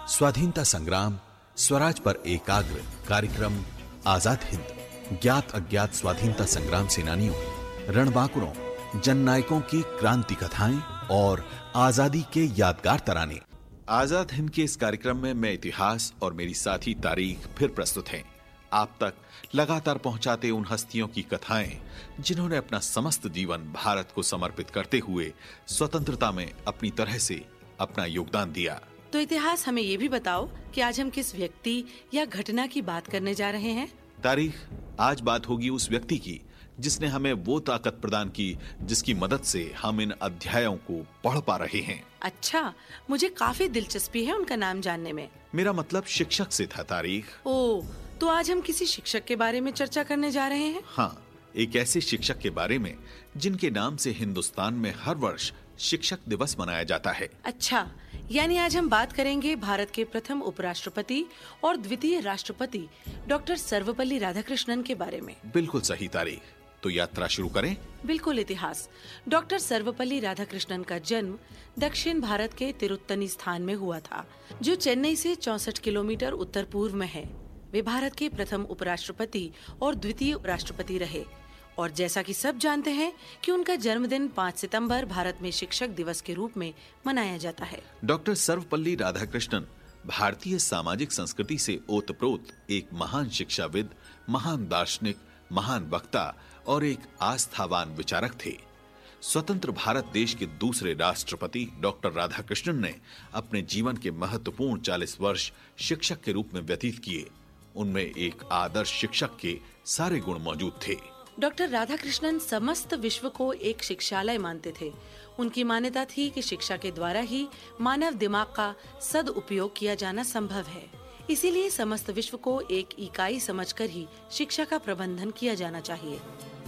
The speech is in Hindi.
स्वाधीनता संग्राम, स्वराज पर एकाग्र कार्यक्रम आजाद हिंद, ज्ञात अज्ञात स्वाधीनता संग्राम सेनानियों, रणबांकुरों, जननायकों की क्रांति कथाएं और आजादी के यादगार तराने। आजाद हिंद के इस कार्यक्रम में मैं इतिहास और मेरी साथी तारीख फिर प्रस्तुत हैं, आप तक लगातार पहुंचाते उन हस्तियों की कथाएं जिन्होंने अपना समस्त जीवन भारत को समर्पित करते हुए स्वतंत्रता में अपनी तरह से अपना योगदान दिया। तो इतिहास हमें ये भी बताओ कि आज हम किस व्यक्ति या घटना की बात करने जा रहे हैं। तारीख, आज बात होगी उस व्यक्ति की जिसने हमें वो ताकत प्रदान की जिसकी मदद से हम इन अध्यायों को पढ़ पा रहे हैं। अच्छा, मुझे काफी दिलचस्पी है उनका नाम जानने में। मेरा मतलब शिक्षक से था तारीख। ओह, तो आज हम किसी शिक्षक के बारे में चर्चा करने जा रहे हैं। हाँ, एक ऐसे शिक्षक के बारे में जिनके नाम से हिंदुस्तान में हर वर्ष शिक्षक दिवस मनाया जाता है। अच्छा, यानी आज हम बात करेंगे भारत के प्रथम उपराष्ट्रपति और द्वितीय राष्ट्रपति डॉक्टर सर्वपल्ली राधाकृष्णन के बारे में। बिल्कुल सही तारीख, तो यात्रा शुरू करें। बिल्कुल। इतिहास। डॉक्टर सर्वपल्ली राधाकृष्णन का जन्म दक्षिण भारत के तिरुत्तनी स्थान में हुआ था, जो चेन्नई से 64 किलोमीटर उत्तर पूर्व में है। वे भारत के प्रथम उपराष्ट्रपति और द्वितीय राष्ट्रपति रहे, और जैसा कि सब जानते हैं कि उनका जन्मदिन 5 सितंबर भारत में शिक्षक दिवस के रूप में मनाया जाता है। डॉक्टर सर्वपल्ली राधाकृष्णन भारतीय सामाजिक संस्कृति से ओतप्रोत एक महान शिक्षाविद, महान दार्शनिक, महान वक्ता और एक आस्थावान विचारक थे। स्वतंत्र भारत देश के दूसरे राष्ट्रपति डॉक्टर राधाकृष्णन ने अपने जीवन के महत्वपूर्ण 40 वर्ष शिक्षक के रूप में व्यतीत किए। उनमें एक आदर्श शिक्षक के सारे गुण मौजूद थे। डॉक्टर राधाकृष्णन समस्त विश्व को एक शिक्षालय मानते थे। उनकी मान्यता थी कि शिक्षा के द्वारा ही मानव दिमाग का सदुपयोग किया जाना संभव है। इसीलिए समस्त विश्व को एक इकाई समझकर ही शिक्षा का प्रबंधन किया जाना चाहिए।